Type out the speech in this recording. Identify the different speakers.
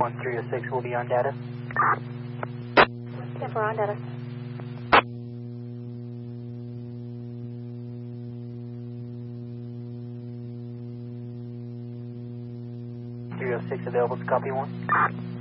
Speaker 1: 1306 will be on data.
Speaker 2: Yep, we're on data.
Speaker 1: Available to copy 1.